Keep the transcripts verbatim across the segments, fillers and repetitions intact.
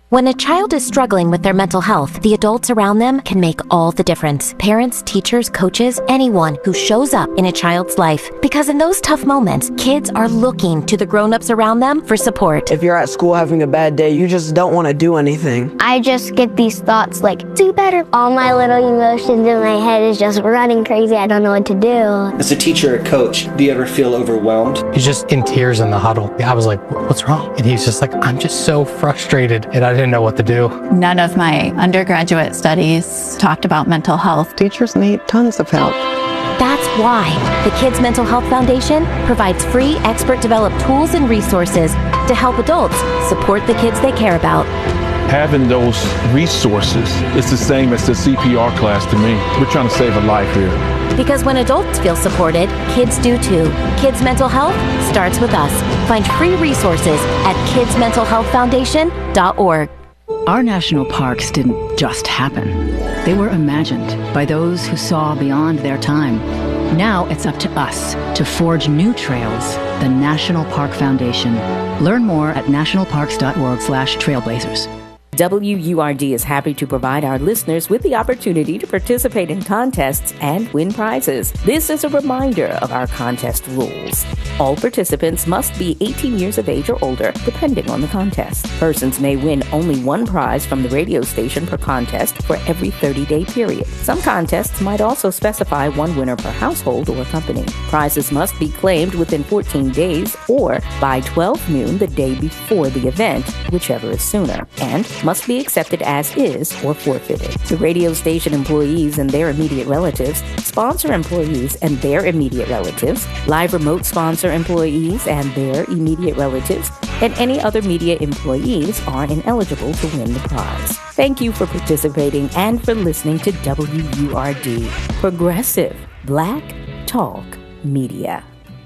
When a child is struggling with their mental health, the adults around them can make all the difference. Parents, teachers, coaches, anyone who shows up in a child's life. Because in those tough moments, kids are looking to the grown-ups around them for support. If you're at school having a bad day, you just don't want to do anything. I just get these thoughts like, do better. All my little emotions in my head is just running crazy. I don't know what to do. As a teacher or coach, do you ever feel overwhelmed? He's just in tears in the huddle. I was like, what's wrong? And he's just like, I'm just so frustrated. And I didn't know what to do. None of my undergraduate studies talked about mental health. Teachers need tons of help. That's why the Kids Mental Health Foundation provides free expert-developed tools and resources to help adults support the kids they care about. Having those resources is the same as the C P R class to me. We're trying to save a life here. Because when adults feel supported, kids do too. Kids Mental Health starts with us. Find free resources at kids mental health foundation dot org. Our national parks didn't just happen. They were imagined by those who saw beyond their time. Now it's up to us to forge new trails. The National Park Foundation. Learn more at national parks dot org slash trailblazers. W U R D is happy to provide our listeners with the opportunity to participate in contests and win prizes. This is a reminder of our contest rules. All participants must be eighteen years of age or older, depending on the contest. Persons may win only one prize from the radio station per contest for every thirty-day period. Some contests might also specify one winner per household or company. Prizes must be claimed within fourteen days or by twelve noon the day before the event, whichever is sooner, and must be accepted as is or forfeited. The radio station employees and their immediate relatives, sponsor employees and their immediate relatives, live remote sponsor employees and their immediate relatives, and any other media employees are ineligible to win the prize. Thank you for participating and for listening to W U R D, Progressive Black Talk Media.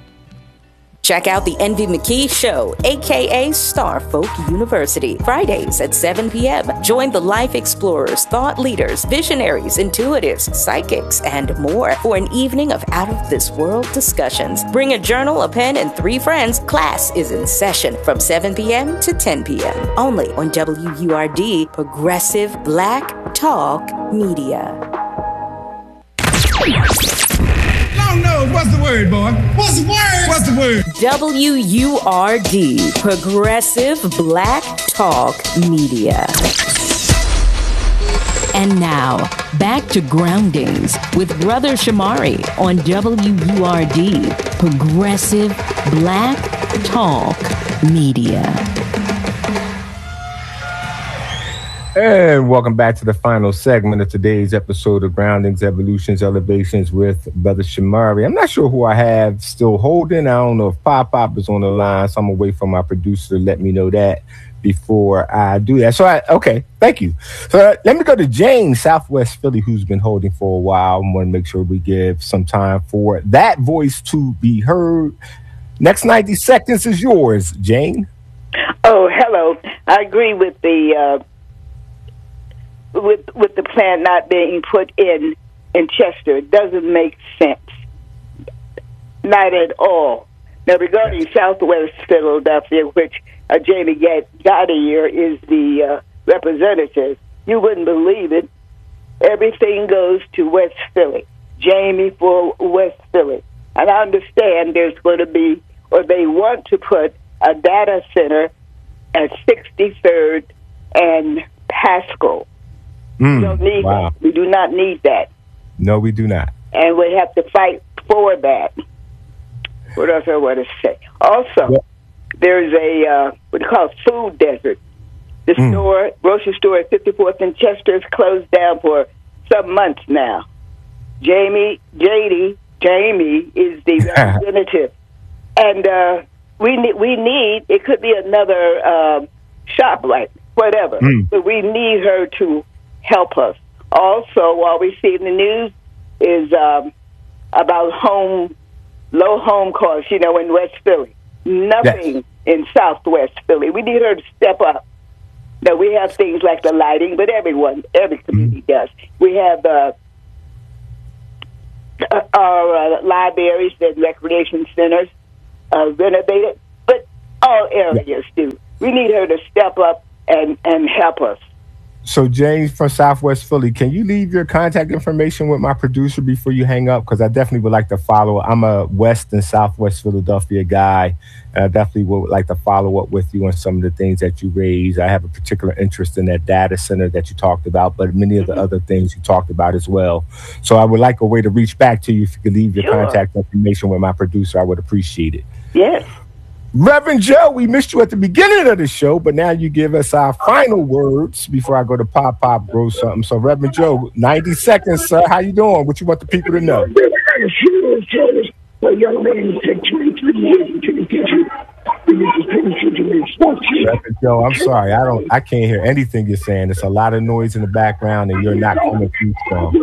Check out the Envy McKee Show, a k a. Starfolk University, Fridays at seven p.m. Join the life explorers, thought leaders, visionaries, intuitives, psychics, and more for an evening of out-of-this-world discussions. Bring a journal, a pen, and three friends. Class is in session from seven p.m. to ten p.m. Only on W U R D, Progressive Black Talk Media. No, what's the word, boy? What's the word? What's the word? W U R D, Progressive Black Talk Media. And now, back to Groundings with Brother Shamari on W U R D, Progressive Black Talk Media. And welcome back to the final segment of today's episode of Groundings, Evolutions, Elevations with Brother Shamari. I'm not sure who I have still holding. I don't know if Pop Pop is on the line, so I'm going to wait for my producer to let me know that before I do that. So, I, okay, thank you. So uh, let me go to Jane, Southwest Philly, who's been holding for a while. I want to make sure we give some time for that voice to be heard. Next ninety seconds is yours, Jane. Oh, hello. I agree with the... Uh with with the plan not being put in in Chester. It doesn't make sense. Not at all. Now, regarding Southwest Philadelphia, which uh, Jamie Gottier is the uh, representative, you wouldn't believe it. Everything goes to West Philly. Jamie for West Philly. And I understand there's going to be, or they want to put a data center at sixty-third and Pascal. Mm, we don't need wow. that. We do not need that. No, we do not. And we have to fight for that. What else I want to say? Also, yeah. there's a, uh, what do you call it, food desert. The mm. store, grocery store at fifty-fourth and Chester is closed down for some months now. Jamie, J D, Jamie is the representative. And uh, we, ne- we need, it could be another uh, shop, like whatever, mm. but we need her to help us. Also, while we see in the news is um, about home, low home costs, you know, in West Philly. Nothing yes. in Southwest Philly. We need her to step up. Now, we have things like the lighting, but everyone, every community mm-hmm. does. We have uh, our uh, libraries and recreation centers uh, renovated, but all areas yes. do. We need her to step up and and help us. So, James from Southwest Philly, can you leave your contact information with my producer before you hang up? Because I definitely would like to follow. I'm a West and Southwest Philadelphia guy, and I definitely would like to follow up with you on some of the things that you raised. I have a particular interest in that data center that you talked about, but many of the other things you talked about as well. So I would like a way to reach back to you. If you could leave your Sure. contact information with my producer, I would appreciate it. Yes. Reverend Joe, we missed you at the beginning of the show, but now you give us our final words before I go to Pop Pop Grow Something. So, Reverend Joe, ninety seconds, sir. How you doing? What you want the people to know? A young man take twenty-three years into the future. Reverend Joe, I'm sorry. I don't. I can't hear anything you're saying. There's a lot of noise in the background, and you're not coming through strong.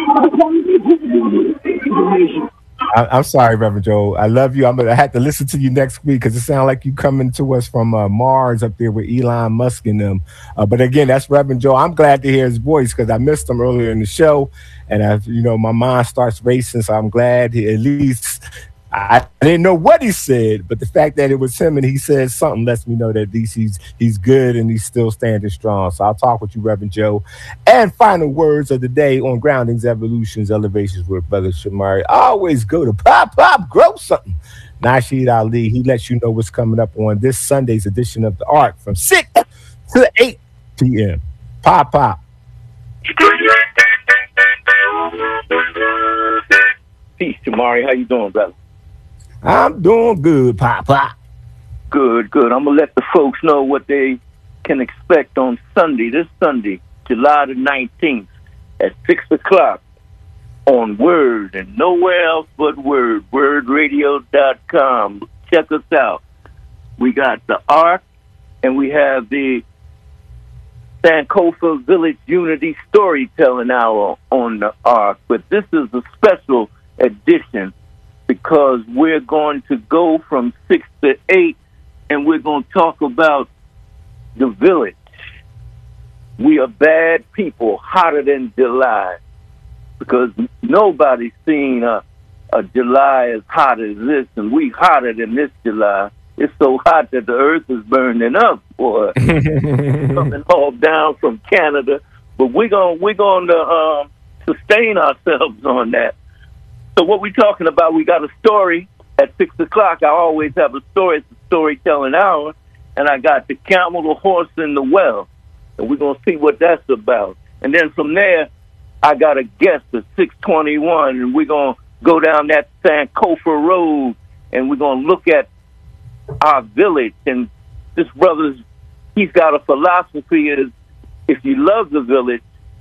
I, I'm sorry, Reverend Joe. I love you. I'm gonna have to listen to you next week because it sounds like you coming to us from uh, Mars up there with Elon Musk and them. Uh, but again, that's Reverend Joe. I'm glad to hear his voice because I missed him earlier in the show, and I, you know, my mind starts racing. So I'm glad he at least. I didn't know what he said, but the fact that it was him and he said something lets me know that at least he's he's good and he's still standing strong. So I'll talk with you, Reverend Joe. And final words of the day on Groundings, Evolutions, Elevations with Brother Shamari. Always go to Pop Pop Grow Something. Nasheed Ali, he lets you know what's coming up on this Sunday's edition of The Ark from six to eight p.m. Pop Pop. Peace, Shamari. How you doing, brother? I'm doing good, Pop Pop. Good, good. I'm going to let the folks know what they can expect on Sunday, this Sunday, July the nineteenth at six o'clock on Word and nowhere else but Word, word radio dot com. Check us out. We got the Ark and we have the Sankofa Village Unity Storytelling Hour on the Ark. But this is a special edition because we're going to go from six to eight, and we're going to talk about the village. We are bad people, hotter than July, because nobody's seen a, a July as hot as this, and we hotter than this July. It's so hot that the earth is burning up, boy. Coming all down from Canada, but we're going we're going to um, sustain ourselves on that. So what we're talking about, we got a story at six o'clock. I always have a story. It's a storytelling hour. And I got the camel, the horse, and the well. And we're going to see what that's about. And then from there, I got a guest at six twenty-one. And we're going to go down that Sankofa Road. And we're going to look at our village. And this brother's, he's got a philosophy is, if you love the village,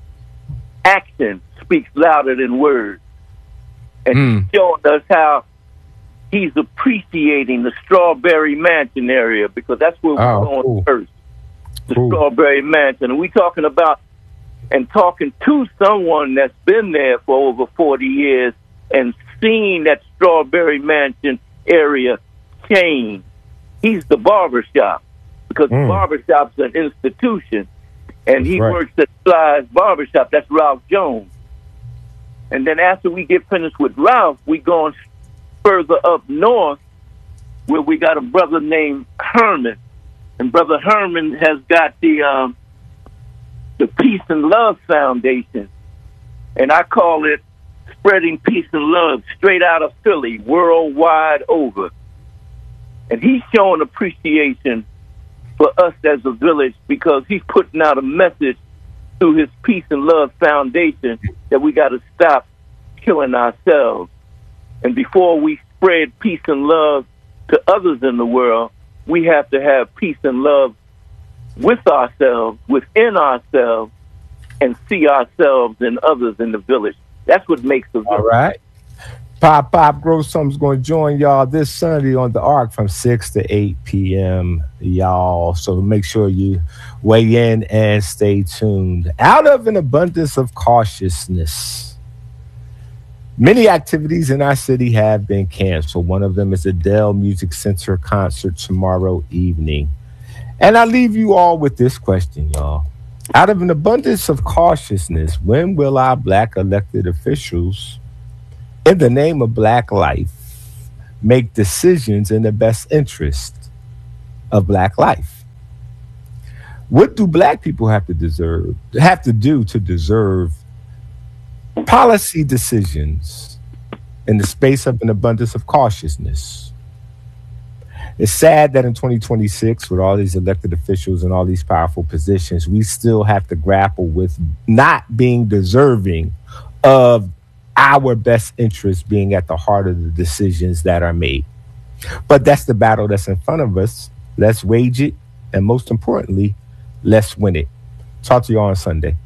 action speaks louder than words. And mm. he's showing us how he's appreciating the Strawberry Mansion area because that's where we're oh, going cool. first. The cool. Strawberry Mansion. And we're talking about and talking to someone that's been there for over forty years and seen that Strawberry Mansion area change. He's the barbershop because mm. the barbershop's an institution. And that's he right. works at Sly's Barbershop. That's Ralph Jones. And then after we get finished with Ralph, we going further up north where we got a brother named Herman. And Brother Herman has got the um, the Peace and Love Foundation. And I call it Spreading Peace and Love straight out of Philly, worldwide over. And he's showing appreciation for us as a village because he's putting out a message through his Peace and Love Foundation that we got to stop killing ourselves. And before we spread peace and love to others in the world, we have to have peace and love with ourselves, within ourselves, and see ourselves and others in the village. That's what makes the village. All right. Pop Pop Grow Some's going to join y'all this Sunday on the Ark from six to eight p.m., y'all. So make sure you weigh in and stay tuned. Out of an abundance of cautiousness, many activities in our city have been canceled. One of them is the Dell Music Center concert tomorrow evening. And I leave you all with this question, y'all. Out of an abundance of cautiousness, when will our black elected officials, in the name of black life, make decisions in the best interest of black life? What do black people have to deserve, have to do to deserve policy decisions in the space of an abundance of cautiousness? It's sad that in twenty twenty-six, with all these elected officials and all these powerful positions, we still have to grapple with not being deserving of our best interests being at the heart of the decisions that are made. But that's the battle that's in front of us. Let's wage it. And most importantly, let's win it. Talk to you all on Sunday.